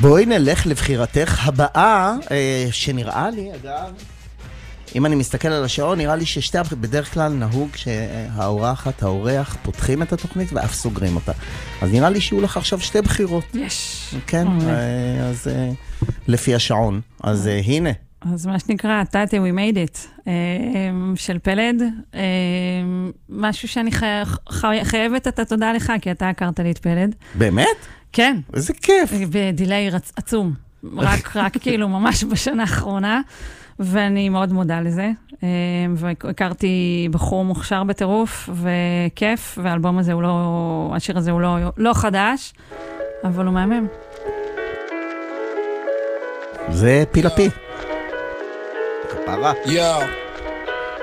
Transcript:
בואי נלך לבחירתך הבאה, שנראה לי, אגב, אם אני מסתכל על השעון, נראה לי ששתי, בדרך כלל נהוג שהאורחת, האורח, פותחים את התוכנית ואף סוגרים אותה. אז נראה לי שיהיו לך עכשיו שתי בחירות. יש. כן, אז לפי השעון. אז הנה. אז מה שנקרא, תתי, we made it, של פלד. משהו שאני חייבת את התודה לך, כי אתה הכרת לי את פלד. באמת? כן. איזה כיף. בדילי עצום. רק כאילו ממש בשנה האחרונה. ואני מאוד מודה לזה, והכרתי בחור מוכשר בטירוף, וכיף, והאלבום הזה הוא לא, השיר הזה הוא לא חדש, אבל הוא מהמם. זה פי לפי. כפרה. יאו.